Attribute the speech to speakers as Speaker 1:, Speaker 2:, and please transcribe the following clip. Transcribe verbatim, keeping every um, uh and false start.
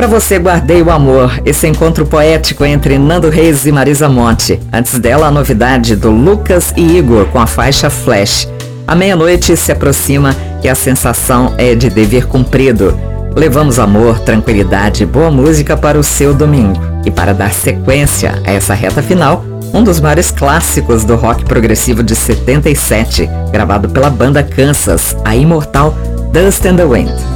Speaker 1: Pra você, Guardei o Amor, esse encontro poético entre Nando Reis e Marisa Monte. Antes dela, a novidade do Lucas e Igor com a faixa Flash. A meia-noite se aproxima e a sensação é de dever cumprido. Levamos amor, tranquilidade e boa música para o seu domingo. E para dar sequência a essa reta final, um dos maiores clássicos do rock progressivo de setenta e sete, gravado pela banda Kansas, a imortal Dust in the Wind.